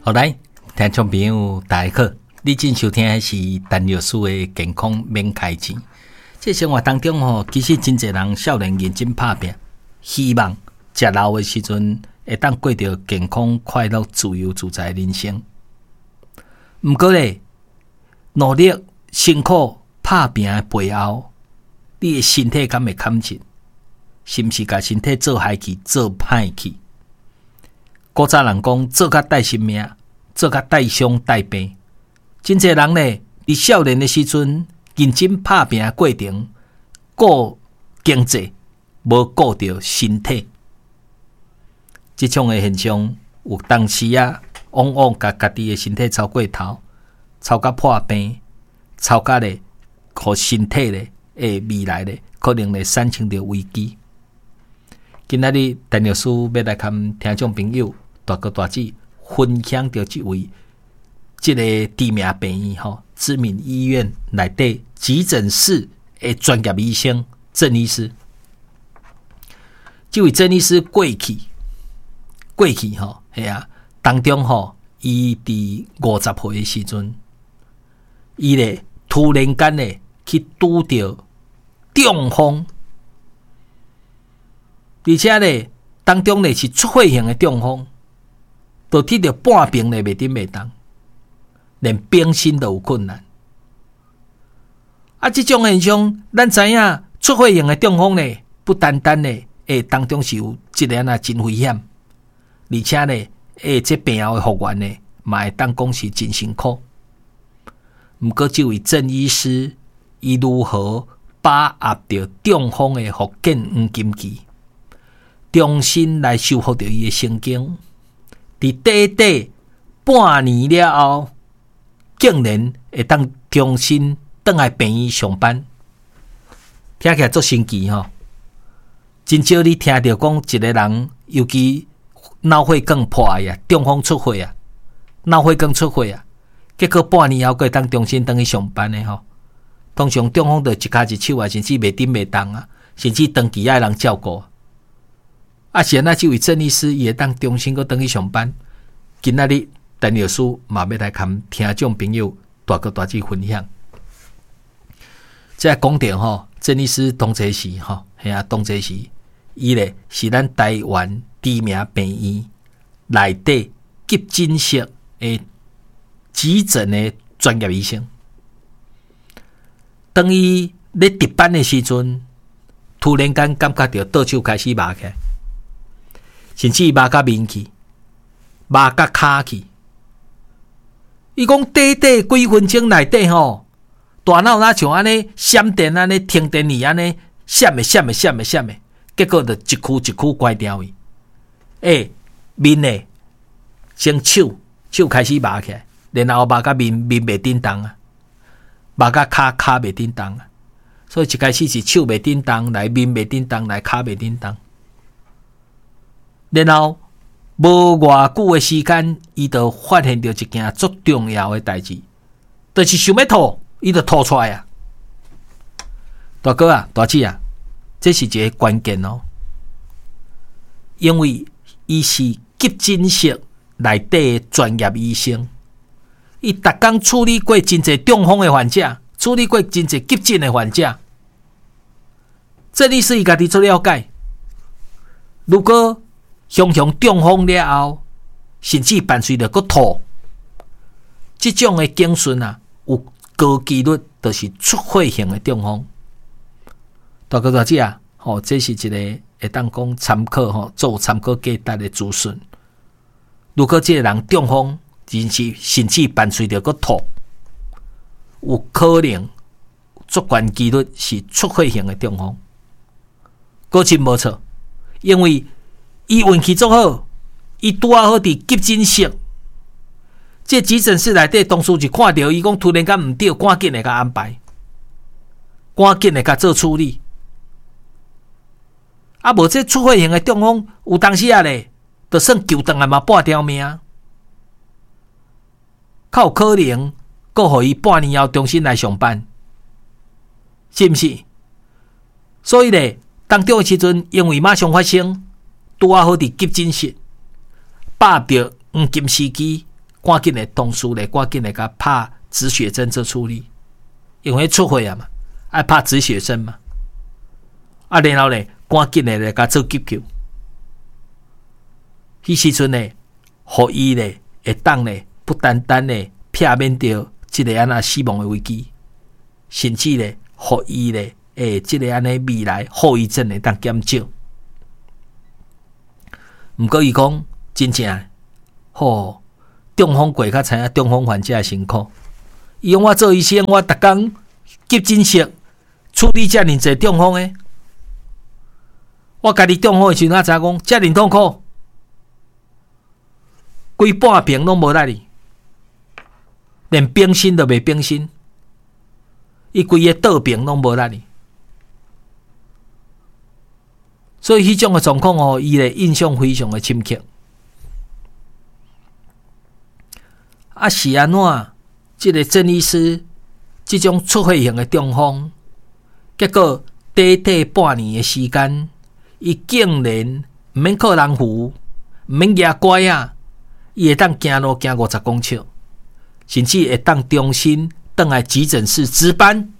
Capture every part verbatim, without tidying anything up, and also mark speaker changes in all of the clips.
Speaker 1: 好来，听众朋友大家好，你正收听的是陈律师的健康免开钱。这生活当中吼，其实真侪人少年认真打拼，希望食老的时阵会当过着健康、快乐、自由自在的人生。毋过咧，努力辛苦打拼的背后，你的身体敢会堪信？是毋是甲身体做害去、做歹去？古早人讲，做甲带性命，做甲带伤带病。真侪人咧，伫少年的时阵认真打拼的过程，顾经济，无顾着身体。即种的现象，有当时啊，往往甲家己的身体操过头，操甲破病，操甲咧，互身体咧，诶未来咧，可能咧产生着危机。今仔日陈律师要来跟听众朋友大哥大姐分享到这位这个知名病院吼，知名医院内底急诊室的专业医生郑医师。这位郑医师过去过去吼，系啊，当中吼，伊伫五十岁的时阵，伊咧突然间咧去拄着中风。而且咧，当中咧是出血型的中风，导致着半病咧袂顶袂动，连冰心都有困难。啊，这种现象，咱知影出血型的中风咧，不单单咧，诶，当中是有一个啊真危险，而且咧，诶，这病后的复原咧，嘛会当讲是真辛苦。毋过，这位郑医师，伊如何把握着中风的复健黄金期？重新来修复着伊的神经，伫短短半年了后，竟然会当重新倒来病院上班，听起来足神奇吼！真少你听到讲一个人，尤其脑血管破啊，中风出血啊，脑血管出血啊，结果半年后，会当重新倒去上班的吼。通常中风就一骹一手啊，甚至袂顶袂动啊，甚至长期爱人照顾。啊，是那这位郑医师也当重新搁登去上班。今仔日陈律师嘛要来跟听众朋友大哥大姐分享。这讲到吼，郑医师当这时吼，系啊，当这时，伊咧是咱台湾知名病院内底急诊室诶急诊诶专业医生。当伊咧值班诶时阵，突然间感觉到倒手开始麻起来。甚至麻甲面去，麻甲骹去。伊讲短短几分钟内底吼，大脑若像安尼闪电安尼停电去安尼闪的闪的闪的闪的，结果就一区一区关掉去。诶，面呢，先手手开始麻起来，然后麻甲面面袂顶动啊，麻甲骹骹袂顶动啊。所以一开始是手袂顶动，来面袂顶动，来骹袂顶动。然后无偌久的时间，伊就发现到一件足重要的代志，就是想要吐，伊就吐出来啊！大哥啊，大姐啊，这是一个关键哦，因为伊是急诊室内底的专业医生，伊逐工处理过真侪中风的患者，处理过真侪急诊的患者，这里是伊家己做了解。如果常常中风了后，甚至伴随着个吐，这种的警讯啊，有高几率就是出血型的中风。大哥大姐啊，吼、哦，这是一个会当讲参考吼，做参考价值的资讯。如果这个人中风，甚至甚至伴随着个吐，有可能足悬几率是出血型的中风。果真无错，因为伊运气足好，伊拄啊好伫急诊室，这急诊室内底同事就看到伊讲突然间毋对，赶紧来甲安排，赶紧来甲做处理。啊，无这出血型的中风，有当时啊咧，就算救回来嘛半条命，较有可能，阁互伊半年后重新来上班，是毋是？所以咧，当中的时阵，因为马上发生。拄啊好伫急诊室，把握着黄金时机， 赶紧的同事咧，赶紧的甲拍止血针做处理，因为出血啊嘛，爱拍止血针嘛。啊，然后咧，赶紧的咧甲做急救。迄时阵咧，互伊咧会当咧不单单咧避免掉即个安那死亡的危机，甚至咧互伊咧诶即个安尼未来后遗症会当减少。毋过伊讲真正，吼，中风过较知影中风患者的辛苦。伊讲我做医生，我逐工急诊室处理遮尔侪中风的，我家己中风的时阵，我知影讲遮尔痛苦，规半边拢无力哩，连冰心都袂冰心，伊规个倒病拢无力哩。所以迄种的状况哦，伊咧印象非常的深刻。啊，是安怎？即个郑医师即种出血型的中风，结果短短半年的时间，伊竟然毋免靠人扶，毋免举拐啊，伊会当行路行五十公尺，甚至会当重新倒来急诊室值班。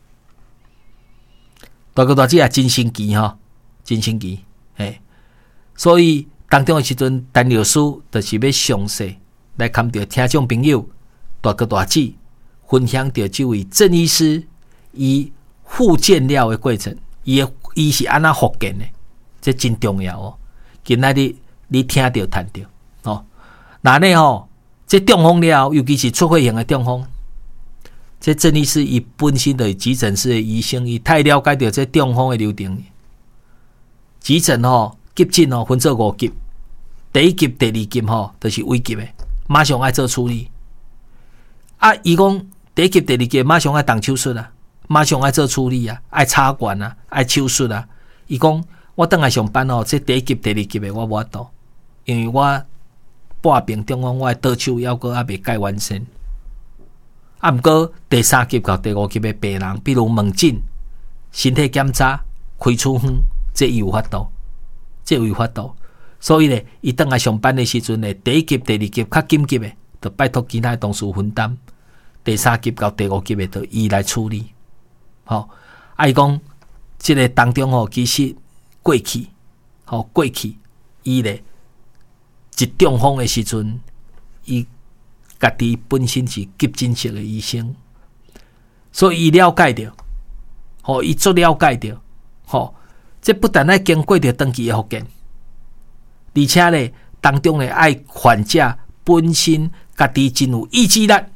Speaker 1: 大哥大姐也真神奇吼！真神奇，嘿，所以当中的时阵，陈律师就是要详细来看到听众朋友大哥大姐分享到这位郑医师伊复健了的过程，伊伊是安那复健的，这真重要哦。今仔日你听到听到哦，那呢吼，这中风了，尤其是出血型的中风，这郑医师伊本身就是急诊室的医生，伊太了解到这中风的流程。急诊吼、急诊吼分做五级，第一级、第二级吼都是危急的，马上爱做处理。啊，伊讲第一级、第二级马上爱动手术啊，马上爱做处理啊，爱插管啊，爱手术啊。伊讲我等来上班吼，这第一级、第二级的我无法度，因为我半病中风，我的倒手还阁还未解完善。啊，毋过第三级到第五级的病人，比如门诊、身体检查、开处方。这有法度，这有法度，所以咧，伊等来上班的时阵咧，第一级、第二级较紧急的，就拜托其他同事分担；第三级到第五级的，就伊来处理。好，啊，伊讲这个当中吼，其实过去，吼过去，伊咧一中风的时阵，伊家己本身是急诊室的医生，所以伊了解着，吼，伊足了解着，吼。这不但爱经过着长期的复健，而且咧当中咧爱患者本身家己真有意志力，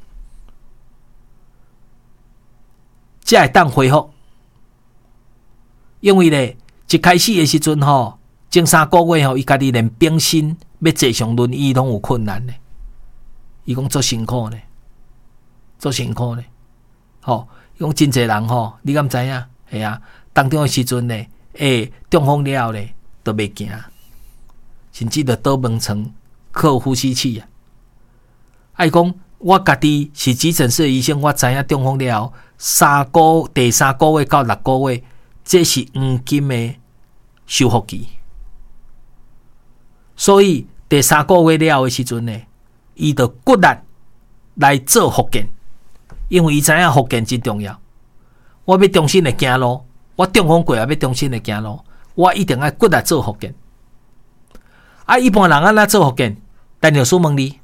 Speaker 1: 才会当恢复。因为咧一开始的时阵吼，前三个月吼，伊家己连平身要坐上轮椅拢有困难咧。伊讲足辛苦咧，足辛苦咧。吼，伊讲真侪人吼，你敢知影？系啊，当中的时阵咧。诶，中风了咧，都袂行，甚至着倒门床靠呼吸器啊！爱讲我家己是急诊室的医生，我知影中风了，三个第三个月到六个月，这是黄金的修复期。所以第三个月了的时阵呢，伊着骨力来做复健，因为伊知影复健真重要。我要重新来行路。我中风过也要重新来行路，我一定要骨力做复健。啊，一般人安怎做复健？陈律师问你，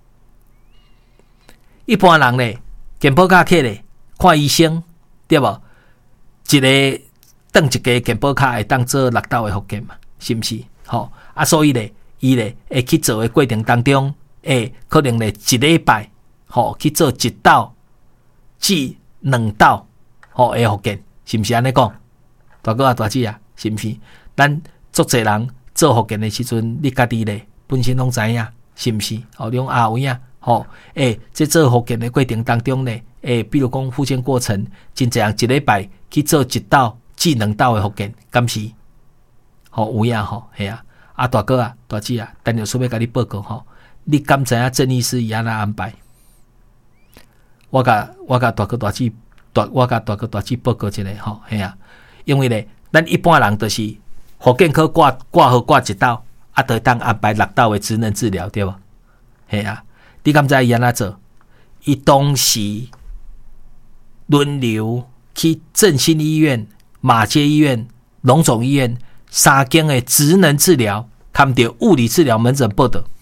Speaker 1: 一般人咧，健保卡摕咧，看医生，对无？一个登一个健保卡会当做六道的复健嘛？是毋是？吼、哦、啊，所以咧，伊咧会去做的过程当中，诶，可能咧一礼拜，吼、哦、去做一道至两道，吼、哦、的复健，是毋是安尼讲？大哥啊，大姐啊，是毋是？咱足侪人做复健的时阵，你家己咧本身拢知影，是毋是？哦，你讲阿有影，吼，诶，在做复健的过程当中咧，诶，比如讲复健过程，真侪人一礼拜去做一道至两道的复健，敢是？吼、哦，有影吼，系啊，啊大哥啊，大姐啊，等下顺便甲你报告吼，你敢知影郑医师伊安怎安排？我甲我甲大哥大姐，大我甲大哥大姐报告一下吼，系啊。因为咧，咱一般人就是复健科挂挂号挂一道，啊，就当安排六道的职能治疗，对无？系啊， 你敢知伊安怎做？伊当时轮流去振兴医院、马街医院、荣总医院三间的职能治疗，他们的物理治疗门诊报道。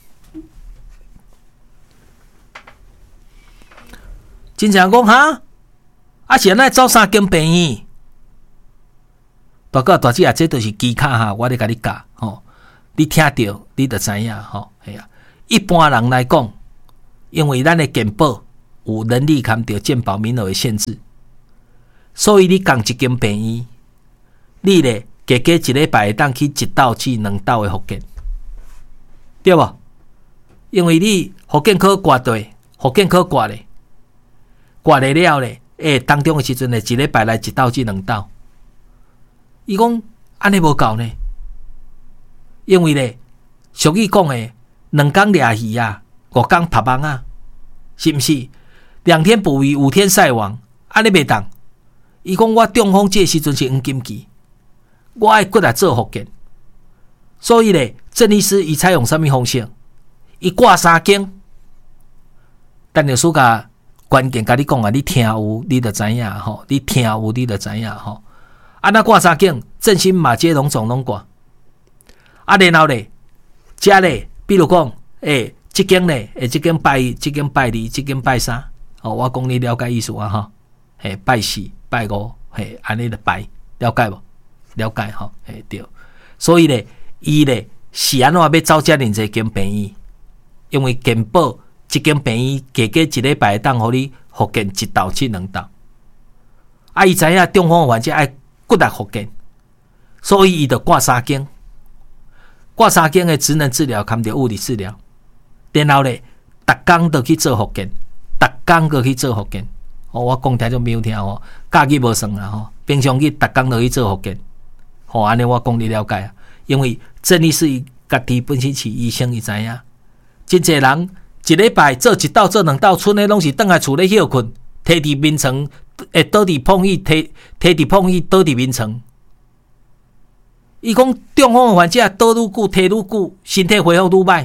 Speaker 1: 真正讲哈，啊是安尼走三间病院，大哥大姐啊，这都是机卡哈，我咧甲你教吼，你听到你就知影吼，系啊。一般人来讲，因为咱的健保有能力含着健保名额的限制，所以你共一间病院，你咧加加一礼拜会当去一道至两道的复健，对无？因为你复健科挂对，复健科挂咧，挂咧了咧，诶，当中的时阵咧，一礼拜来一道至两道。伊讲安尼无够呢，因为咧，俗语讲诶，两工掠鱼啊，五工拍网啊，是毋是？两天捕鱼，五天晒网，安尼袂当。伊讲我中风这时阵是黄金期，我爱过来做复健，所以咧，郑医师伊采用什么方式？伊挂三间，但有暑假关键甲你讲啊，你听有你就知影吼，你听有你就知影吼。啊，那挂三间，振兴、马街、荣总拢挂。啊，然后咧，遮咧，比如讲，诶、欸，即间咧，诶，即间拜一，即间拜二，即间拜三。哦，我讲你了解意思啊，吼，嘿，拜四、拜五，嘿，安尼就拜，了解无？了解吼，嘿，对。所以咧，伊咧是安怎要走遮尔济间病院？因为健保一间病院加加一礼拜当互你复健一道至两道。啊，伊知影中风患者爱骨力复健，所以伊就挂三间，挂三间的职能治疗，含着物理治疗，然后咧，逐工都去做复健，逐工都去做复健。哦，我讲听就没有听哦，假期无算啦吼，平常去逐工都去做复健。吼，安尼我讲你了解啊，因为郑医师伊家己本身是医生，伊知影，真侪人一礼拜做一道、做两道，剩的拢是倒来厝咧休困，摕伫眠床，会倒伫碰椅，摕摕伫碰椅，倒伫眠床。伊讲中风患者倒愈久，摕愈久，身体恢复愈歹。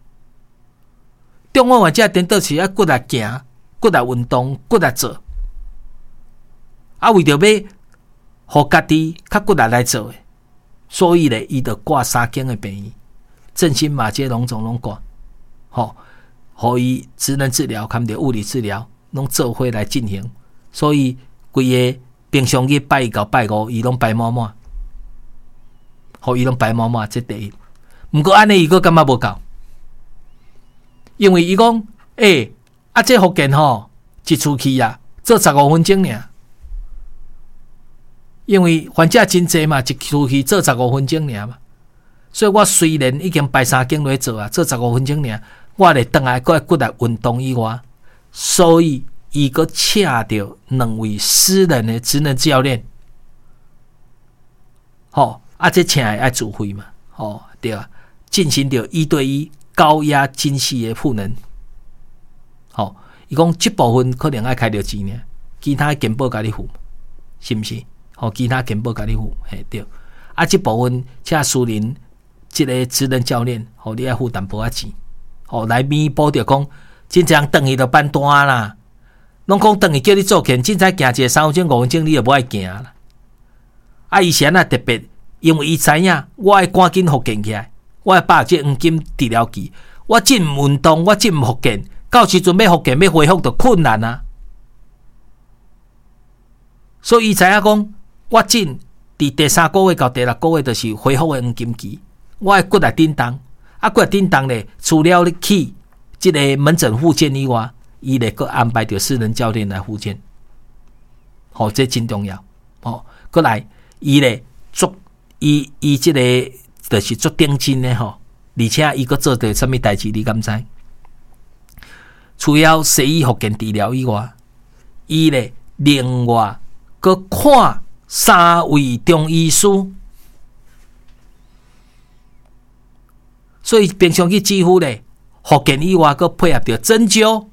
Speaker 1: 中风患者颠倒是要骨力行、骨力运动、骨力做，啊，为着要互家己较骨力来做诶，所以咧，伊就挂三间诶病院，振兴、马街、荣总拢挂，吼，互伊职能治疗、含着物理治疗，拢做伙来进行。所以规个平常日拜一到拜五，伊拢排满满，互伊拢排满满，这第一。毋过安尼伊个感觉无够，因为伊讲，诶、欸，啊，这复健吼，一出去啊，做十五分钟尔。因为患者真济嘛，一出去做十五分钟尔嘛，所以我虽然已经排三间落做啊，做十五分钟尔，我咧倒来搁骨力运动以外，所以伊搁请到两位私人的职能教练，吼、哦，啊，这请爱自费嘛，吼、哦，对啊，进行着一对一高压精细的赋能，吼、哦，伊讲这部分可能爱开着钱呢，其他健保甲你付，是毋是？吼，其他健保甲你付，嘿对。啊，这部分请私人这个职能教练，吼，你爱付淡薄仔钱，吼，来弥补着讲，真正等伊就办单啦。拢讲等伊叫你做健，凊彩行一个三分钟、五分钟，你就无爱行啦。啊，以前啊特别，因为伊知影我爱赶紧复健起来，我爱把这黄金治疗期，我真毋运动，我真毋复健，到时阵要复健要恢复就困难啊。所以伊知影讲。我真伫第三个月到第六个月，就是恢复的黄金期。我爱骨力振动，啊，骨力振动咧，除了你去即个门诊复健以外，伊咧搁安排着私人教练来复健。吼、哦，这真重要。吼，过来，伊咧做伊伊即个就是做顶真的吼，而且伊搁做着什么代志？你敢知？除了西医复健治疗以外，伊咧另外搁看。三位中医师，所以平常去几乎咧，复健以外，佮配合着针灸。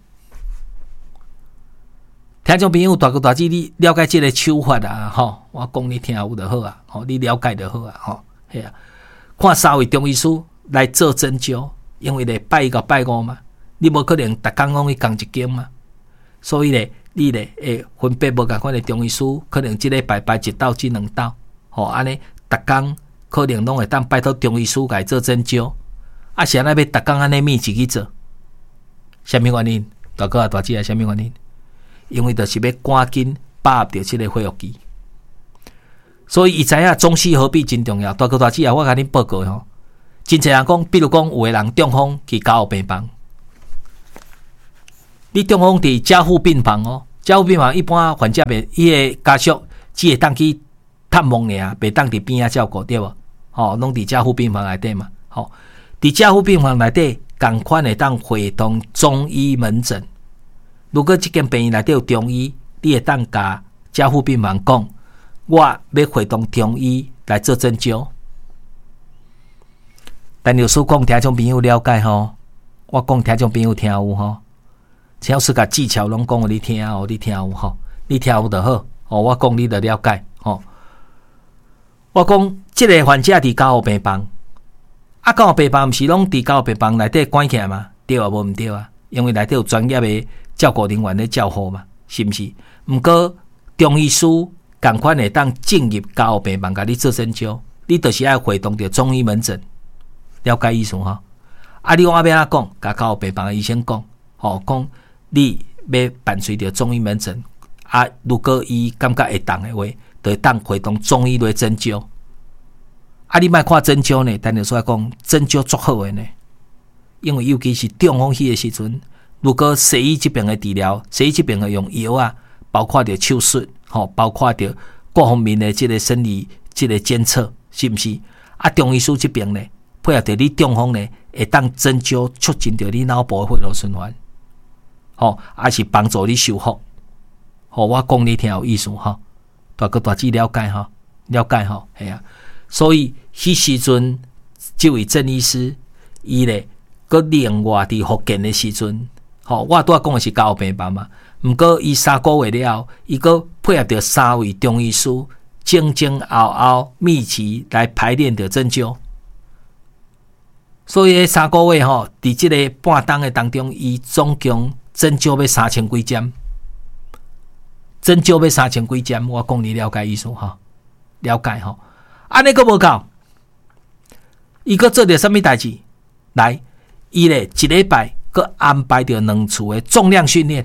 Speaker 1: 听众朋友大哥大姐，你了解这个手法啊？吼，我讲你听有就好啊，吼，你了解就好啊，吼，系啊。看三位中医师来做针灸，因为咧拜一到拜五嘛， 你无可能逐工拢去共一间嘛。所以咧，你咧会分配无共款的中医师，可能即礼拜拜一道、即两道，吼安尼逐工可能拢会当拜托中医师来做针灸。啊，是安尼要逐工安尼密集去做，啥物原因？大哥啊，大姐啊，啥物原因？因为就是要赶紧把握着即个恢复期。所以伊知影中西合璧真重要。大哥大姐啊，我甲恁报告吼，真侪人讲，比如讲有个人中风去加护病房，你中风伫加护病房哦，加护病房一般患者袂，伊个家属只会当去探望尔，袂当伫边仔照顾对无？吼、哦，拢伫加护病房内底嘛。吼、哦，伫加护病房内底，共款会当会同中医门诊。如果即间病院内底有中医，你会当甲加护病房讲。我要会同中医来做针灸，但有时讲听众朋友了解吼，我讲听众朋友听有吼，只要是甲技巧拢讲互你听哦，你听有吼，你听有就好哦。我讲你就了解吼。我讲即个患者伫加护病房，啊，加护病房毋是拢伫加护病房内底关起来嘛？对啊，无毋对啊？因为内底有专业的照顾人员咧照护嘛，是毋是？毋过中医师。共款会当进入加护病房，甲你做针灸，你就是爱会同着中医门诊，了解意思吼？啊，你讲要安怎讲？甲加护病房的医生讲，吼、哦，讲你要伴随着中医门诊，啊，如果伊感觉会当的话，就会当会同中医来针灸。啊，你莫看针灸呢，但是说讲针灸足好的呢，因为尤其是中风期的时阵，如果西医这边的治疗，西医这边的用药啊，包括着手术。吼，包括着各方面的即个生理、即个监测，是毋是？啊，中医师这边呢，配合着你中风呢，会当针灸促进着你脑部的血液循环，吼，还是帮助你修复。吼，我讲你听有意思吼，大哥大姐了解吼，了解吼，系啊。所以迄时阵，这位郑医师，伊咧，佮另外伫福建的时阵，吼，我拄仔讲的是加护病房嘛。毋过，伊三个月了后，伊佮配合着三位中医师，前前后后密集来排练着针灸。所以，三个月吼，伫即个半冬的当中，伊总共针灸要三千几针，针灸要三千几针。我讲你了解意思吼，了解吼。安尼佮无够，伊佮做着什么代志？来，伊咧一礼拜佮安排着两次的重量训练。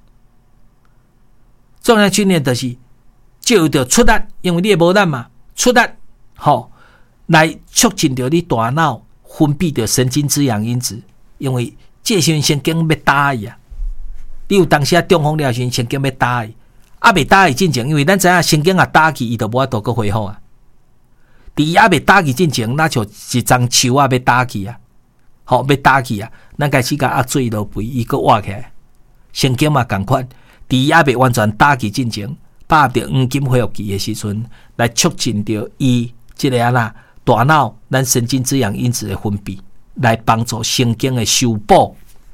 Speaker 1: 重量训练就是就着出力，因为你无力嘛，出力吼来促进着你大脑分泌着神经滋养因子，因为这时神经要打伊啊。你有当时啊中风了时神经要打伊，啊未打伊进前，因为咱知影神经啊打去，伊就无法度去恢复啊。伫伊啊未打去进前，那就一张树啊要打去啊，吼要打去啊，咱开始甲压水落肥，伊个活起来，神经嘛共款。伫伊还未完全打起进前，把握着黄金恢复期的时阵，来促进着伊即个啊啦大脑咱神经滋养因子的分泌，来帮助神经的修补。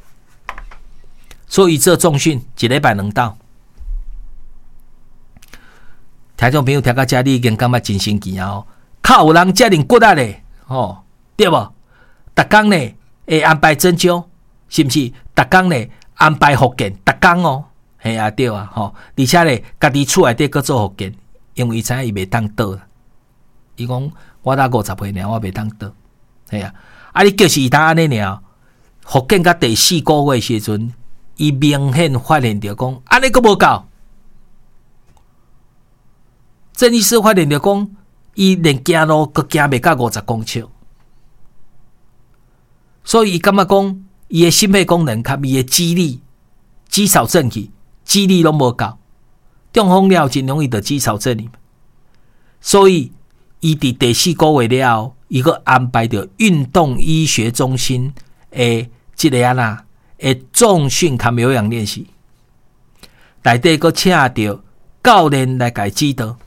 Speaker 1: 所以做重训一礼拜两道。听众朋友听到这里已经感觉真神奇啊！哦，靠有人遮尔骨力咧，吼，对无？逐工呢会安排针灸，是毋是？逐工呢安排复健，逐工哦。嘿啊，对啊，吼！而且咧，家己厝内底搁做复健，因为伊知影伊袂当倒。伊讲我才五十岁尔，我袂当倒。嘿啊，啊你就是伊当安尼尔，复健到第四个月时阵，伊明显发现着讲，安尼搁无够。郑医师发现着讲，伊连行路搁行袂到五十公尺，所以伊感觉讲，伊的心肺功能甲伊的肌力、肌少症去。肌力拢无够，中风了真容易得肌少症，所以伊伫第四个月了后，伊个安排着运动医学中心诶，即个啊啦，诶重训含有氧练习，内底个请着教练来甲伊指导。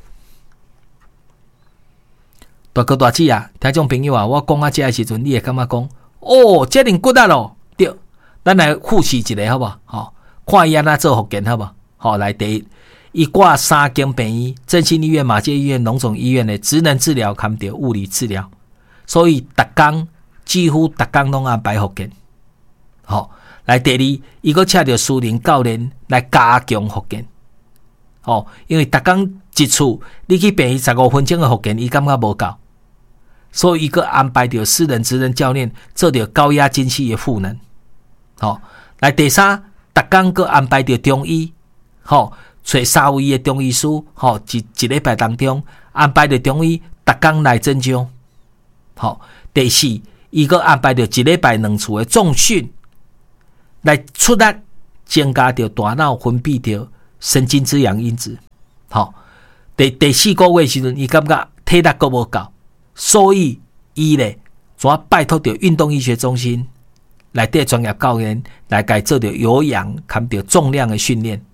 Speaker 1: 大哥大姐啊，听众朋友啊，我讲啊，这个时阵你会感觉讲，哦，这样骨力咯，对，咱来复习一下好不好？好。看伊安怎做复健好无？好，来第一，伊挂三间病院，振兴医院、马偕医院、龙总医院的职能治疗，含着物理治疗，所以逐工几乎逐工拢安排复健。好， 来第二，伊阁请着私人教练来加强复健。哦，因为逐工一次你去病院十五分钟的复健，伊感觉无够，所以伊阁安排着私人职能教练做着高压精细的赋能。哦，来第三，逐工阁安排着中医，吼、哦，找三位的中医师，吼、哦，一一礼拜当中安排着中医逐工来针灸。好、哦，第四，伊阁安排着一礼拜两次的重训，来出力增加着大脑分泌着神经滋养因子。好、哦，第第四个月时阵，伊感觉体力阁无够，所以伊咧怎拜托着运动医学中心来底专业教练来改做着有氧，含着重量的训练。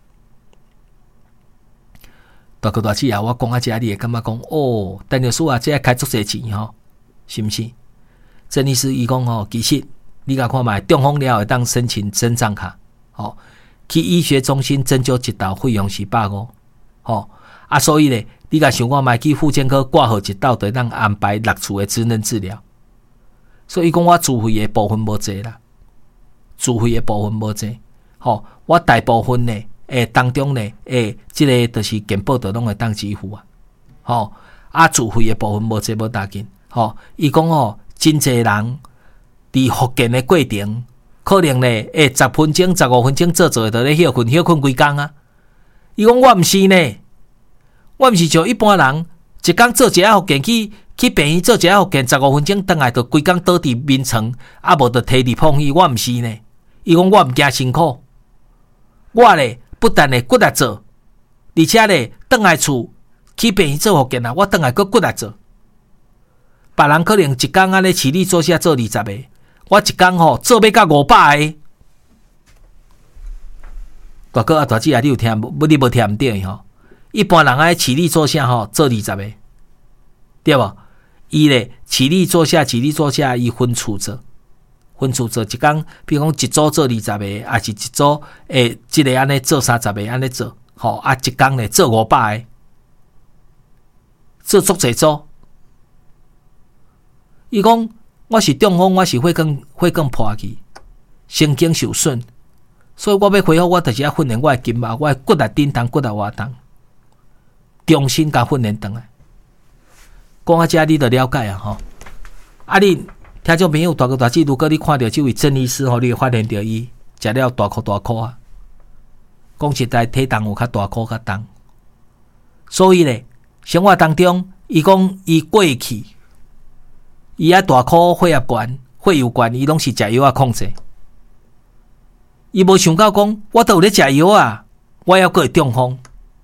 Speaker 1: 大哥大姐啊，我讲啊，这你会感觉讲哦，陈律师啊，这开足侪钱吼，是毋是？郑医师伊讲吼，其实你甲看卖，中风了会当申请诊障卡，吼、哦，去医学中心针灸一道费用是百五，吼啊，所以咧，你甲想看卖去复健科挂号一道，就当安排六次的职能治疗。所以讲我自费的部分无济啦，自费的部分无济，吼、哦，我大部分呢。诶，当中呢，诶，即、这个就是健保就拢会当支付啊，吼、哦，啊，自费的部分无这无大紧，吼、哦，伊讲哦，真侪人伫复健的过程，可能呢，诶，十分钟、十五分钟做做，就咧休困，休困规工啊。伊讲我毋是呢，我毋是像一般人，一工做一下复健，去去病院做一下复健，十五分鐘倒來就規工倒佇眠床，啊無就摕佇碰椅。我毋是呢，伊講我毋驚辛苦，我咧不但咧骨力做，而且咧倒來厝去病院做復健啊，我倒來閣骨力做。別人可能一工安尼起立坐下做二十個，我一工吼做要到五百個。大哥啊，大姐啊，你有聽無？你無聽毋對吼？一般人愛起立坐下吼做二十個，對無？伊咧起立坐下，起立坐下，伊分處做，分處做一工，比如講一組做二十個，還是一組誒，即個安尼做三十個安尼做，吼啊一工咧做五百個，做足濟組。伊講我是中風，我是血管血管破去，神經受損，所以我要恢復，我就是要訓練我的筋肉，我的骨力頂重，骨力活重，重新甲訓練轉來。講到這你就了解啊吼。啊你聽眾朋友大哥大姐，如果你看到這位鄭醫師吼，你會發現到伊食了大箍大箍啊。講實在體重有較大箍較重，所以咧生活當中，伊講伊過去。伊啊大箍血壓懸、血油懸，伊攏是食藥啊控制。伊無想到講，我都有咧食藥啊，我還閣會中風。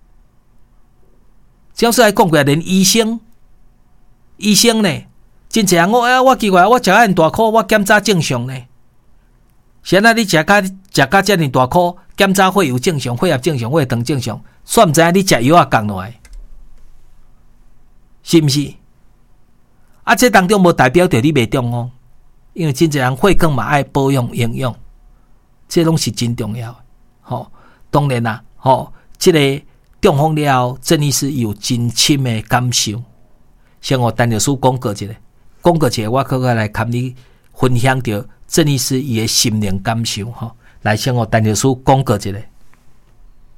Speaker 1: 這樣說來講過來，連醫生，醫生呢，真濟人我啊，我奇怪，我食咁大箍，我檢查正常呢。現在你食甲食甲遮爾大箍，檢查血油正常、血壓正常、血糖正常，算毋知影你食藥啊降落來，是毋是？啊，這當中無代表着你袂中風，因為真濟人血管嘛愛保養營養，這攏是真重要的。吼、哦，當然啦，吼、哦，這個中風了後，鄭醫師有真深的感受。先我陳律師講過一個，講過一個，我閣來跟你分享着鄭醫師伊的心靈感受。吼、哦，來先我陳律師講過一個。